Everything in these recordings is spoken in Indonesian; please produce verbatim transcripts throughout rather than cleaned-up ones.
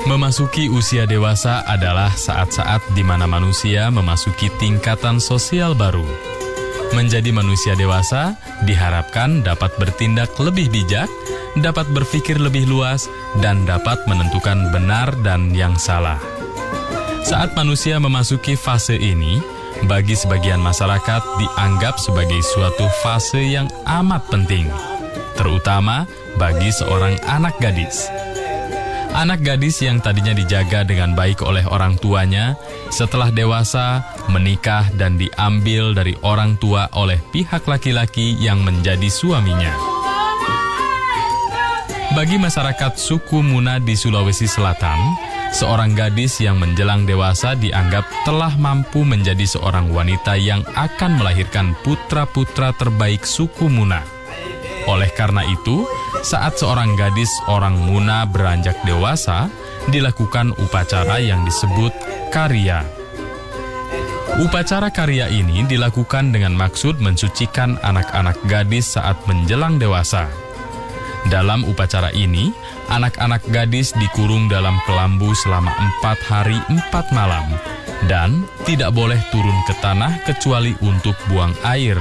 Memasuki usia dewasa adalah saat-saat di mana manusia memasuki tingkatan sosial baru. Menjadi manusia dewasa diharapkan dapat bertindak lebih bijak, dapat berpikir lebih luas, dan dapat menentukan benar dan yang salah. Saat manusia memasuki fase ini, bagi sebagian masyarakat dianggap sebagai suatu fase yang amat penting, terutama bagi seorang anak gadis. Anak gadis yang tadinya dijaga dengan baik oleh orang tuanya, setelah dewasa, menikah dan diambil dari orang tua oleh pihak laki-laki yang menjadi suaminya. Bagi masyarakat suku Muna di Sulawesi Selatan, seorang gadis yang menjelang dewasa dianggap telah mampu menjadi seorang wanita yang akan melahirkan putra-putra terbaik suku Muna. Oleh karena itu, saat seorang gadis orang Muna beranjak dewasa, dilakukan upacara yang disebut karya. Upacara karya ini dilakukan dengan maksud mensucikan anak-anak gadis saat menjelang dewasa. Dalam upacara ini, anak-anak gadis dikurung dalam kelambu selama empat hari empat malam dan tidak boleh turun ke tanah kecuali untuk buang air.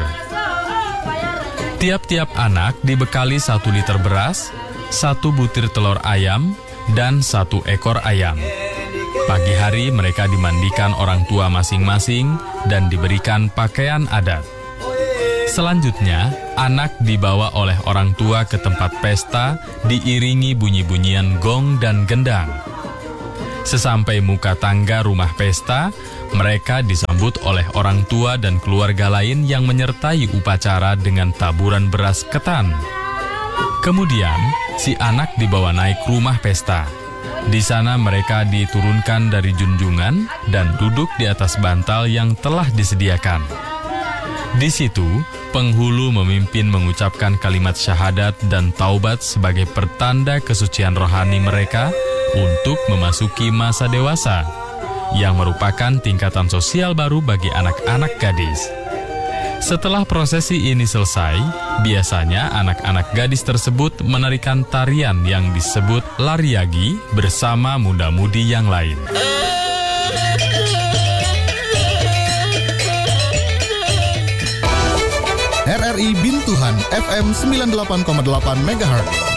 Tiap-tiap anak dibekali satu liter beras, satu butir telur ayam, dan satu ekor ayam. Pagi hari mereka dimandikan orang tua masing-masing dan diberikan pakaian adat. Selanjutnya, anak dibawa oleh orang tua ke tempat pesta diiringi bunyi-bunyian gong dan gendang. Sesampai muka tangga rumah pesta, mereka disambut oleh orang tua dan keluarga lain yang menyertai upacara dengan taburan beras ketan. Kemudian, si anak dibawa naik rumah pesta. Di sana mereka diturunkan dari junjungan dan duduk di atas bantal yang telah disediakan. Di situ, penghulu memimpin mengucapkan kalimat syahadat dan taubat sebagai pertanda kesucian rohani mereka untuk memasuki masa dewasa, yang merupakan tingkatan sosial baru bagi anak-anak gadis. Setelah prosesi ini selesai, biasanya anak-anak gadis tersebut menarikan tarian yang disebut lariagi bersama muda-mudi yang lain. R R I Bintuhan F M sembilan puluh delapan koma delapan megahertz.